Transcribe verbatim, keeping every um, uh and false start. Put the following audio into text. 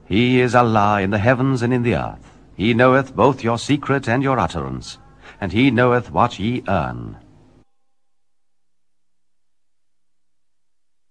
He is Allah in the heavens and in the earth. He knoweth both your secret and your utterance, and he knoweth what ye earn.